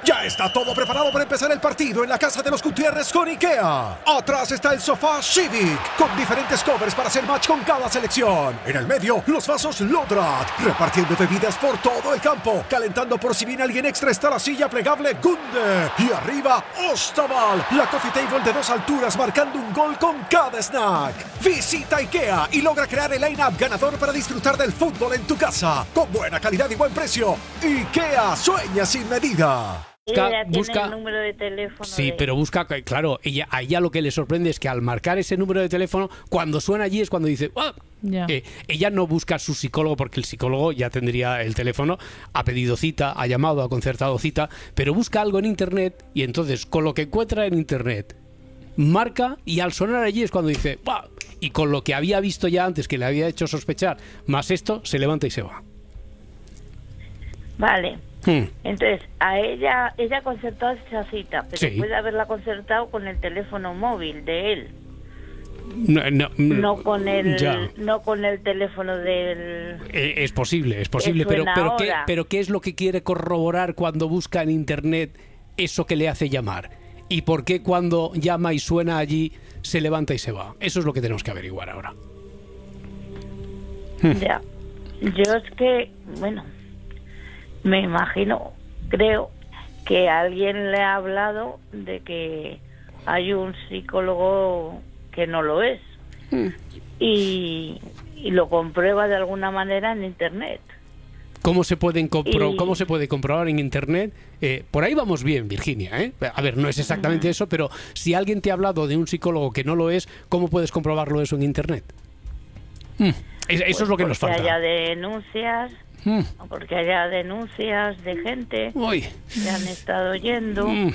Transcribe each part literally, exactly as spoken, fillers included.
Ya está todo preparado para empezar el partido en la casa de los Gutiérrez con IKEA. Atrás está el sofá Civic, con diferentes covers para hacer match con cada selección. En el medio, los vasos Lodrat, repartiendo bebidas por todo el campo. Calentando por si viene alguien extra está la silla plegable Gunde. Y arriba, Ostaval, la coffee table de dos alturas marcando un gol con cada snack. Visita IKEA y logra crear el line-up ganador para disfrutar del fútbol en tu casa. Con buena calidad y buen precio. IKEA, sueña sin medida. Busca, Ella tiene busca, el número de teléfono. sí, de... pero busca, claro, ella, a ella lo que le sorprende es que al marcar ese número de teléfono, cuando suena allí es cuando dice, ¡ah! Ya. Eh, ella no busca a su psicólogo porque el psicólogo ya tendría el teléfono, ha pedido cita, ha llamado, ha concertado cita, pero busca algo en internet y entonces con lo que encuentra en internet marca y al sonar allí es cuando dice, ¡ah! Y con lo que había visto ya antes que le había hecho sospechar, más esto, se levanta y se va. Vale. Hmm. Entonces, a ella, ella ha concertado esa cita, pero Sí. puede haberla concertado con el teléfono móvil de él, No, no, no con el, ya. no con el teléfono del. Eh, es posible, es posible, Que pero, suena pero, ¿qué, ahora. pero ¿qué es lo que quiere corroborar cuando busca en internet eso que le hace llamar? ¿Y por qué cuando llama y suena allí se levanta y se va? Eso es lo que tenemos que averiguar ahora. Ya. Yo es que, bueno, me imagino, creo que alguien le ha hablado de que hay un psicólogo que no lo es. Y, y lo comprueba de alguna manera en internet. ¿Cómo se, pueden compro- Y- ¿Cómo se puede comprobar en internet? Eh, por ahí vamos bien, Virginia, ¿eh? A ver, no es exactamente eso, pero si alguien te ha hablado de un psicólogo que no lo es, ¿cómo puedes comprobarlo eso en internet? Mm, es- eso Pues es lo que nos porque falta. haya denuncias, Mm, o porque haya denuncias de gente uy, que han estado yendo mm,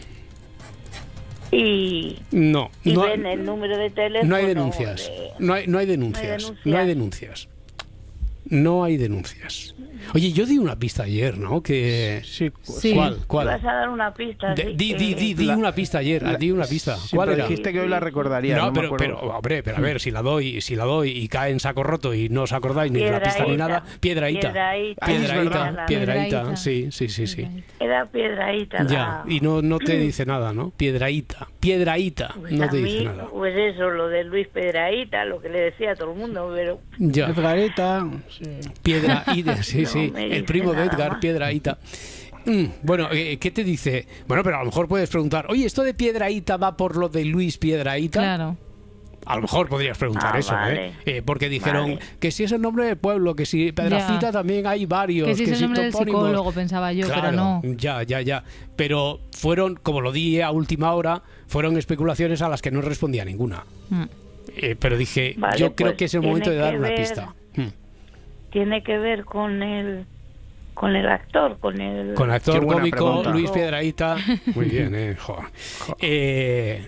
y, no, y no, ven el número de teléfono. no hay denuncias. de- No hay, no hay denuncias. denuncias. No hay denuncias. No hay denuncias. Oye, yo di una pista ayer, ¿no? Que... Sí, Sí. ¿Cuál? Vas ¿Cuál? a dar una pista. De- sí, di, que- di, di, di La- una pista ayer. la- Di una pista. Sí, ¿Cuál pero era? dijiste que hoy la recordaría. No, No, me pero, acuerdo. pero, hombre, pero a ver, si la doy, si la doy y cae en saco roto y no os acordáis ni de la pista ni Piedrahíta. nada, piedraíta. Piedrahíta. Ay, es Piedraíta, verdad. piedraíta, Piedrahíta. sí, sí, sí, sí. Era Piedrahíta. Ya, la- y no, no te dice nada, ¿no? Piedraíta, piedraíta, Pues no a te mí, dice nada. pues eso, lo de Luis Piedrahíta, lo que le decía a todo el mundo, pero Ya, Edgarita, sí. Piedraíta, sí, No sí, me el dice primo de nada Edgar, más. Piedraíta. Mm, bueno, eh, ¿qué te dice? Bueno, pero a lo mejor puedes preguntar, oye, ¿esto de Piedraíta va por lo de Luis Piedraíta? Claro. A lo mejor podrías preguntar Ah, eso, vale. ¿eh? Eh, Porque dijeron Vale. que si es el nombre del pueblo, que si Pedrafita Ya. también hay varios, Que si es el nombre del topónimos. psicólogo, pensaba yo, Claro, pero no. Ya, ya, ya. Pero fueron, como lo di a última hora, fueron especulaciones a las que no respondía ninguna. Mm. Eh, pero dije, Vale, yo creo pues que es el tiene momento de dar que una ver- pista. Mm. tiene que ver con el con el actor, con el Con Qué actor buena cómico pregunta. Luis Piedrahíta. Muy bien, eh. Joder. Eh,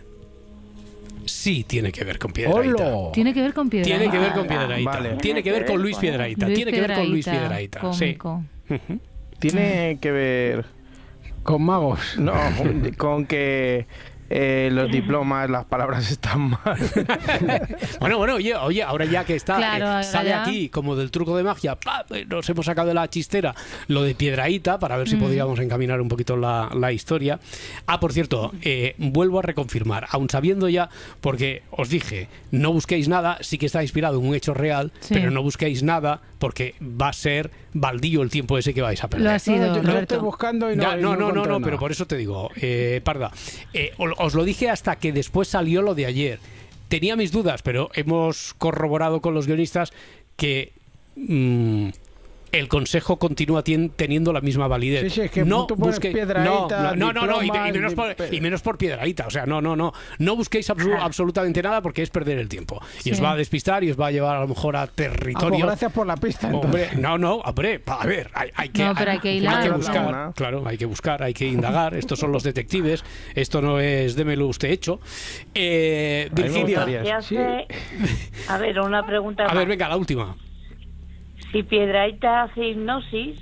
sí, tiene que ver con Piedrahíta. ¡Hola! Tiene que ver con Piedrahíta. Tiene que ver con Vale. Piedrahíta. Vale. Tiene que ver con Luis Piedrahíta. Luis Tiene que ver con Luis Piedrahíta. Sí. cómico. Ujú. Tiene que ver Con magos. no con que eh, los diplomas, las palabras están mal. Bueno, bueno, oye, oye, ahora ya que está, Claro, eh, ahora sale ya. aquí como del truco de magia, ¡pam! Eh, nos hemos sacado de la chistera lo de Piedrahíta para ver si Mm. podíamos encaminar un poquito la, la historia. Ah, por cierto, eh, vuelvo a reconfirmar, aun sabiendo ya, porque os dije, no busquéis nada, sí que está inspirado en un hecho real, Sí. pero no busquéis nada porque va a ser baldío el tiempo ese que vais a perder. Lo ha sido, No, yo lo Roberto. estoy buscando y no. Ya, y no, no, no, encuentro no, nada. pero por eso te digo, eh, Parda, eh, o- os lo dije hasta que después salió lo de ayer. Tenía mis dudas, pero hemos corroborado con los guionistas que mm, el consejo continúa tien- teniendo la misma validez. Sí, sí, es que no tú pones busque- Piedrahíta, no, no, no, no, y, diplomas, y menos por, dip- y menos por Piedrahíta, o sea, no, no, no, no busquéis absu- absolutamente nada porque es perder el tiempo y Sí. os va a despistar y os va a llevar a lo mejor a Ah, pues territorio. gracias por la pista. Hombre, entonces. no, no, hombre, a ver, hay, hay que, No, pero hay que hilar. que Una. buscar, claro, hay que buscar, hay que indagar. Estos son los detectives, esto no es démelo usted hecho. Eh, A mí me Virginia, gustaría. se hace- a ver, una pregunta a más. ver, venga, la última. Si Piedrahíta hace hipnosis,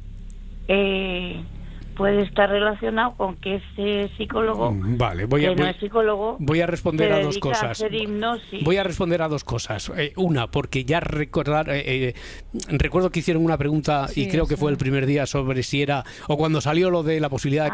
eh, puede estar relacionado con que ese psicólogo, Mm, Vale, voy a, que no voy, es psicólogo, voy a responder se a dos dedica cosas. a hacer hipnosis. Voy a responder a dos cosas. Eh, una, porque ya recordar, eh, eh, recuerdo que hicieron una pregunta y Sí, creo que sí. fue el primer día sobre si era, o cuando salió lo de la posibilidad de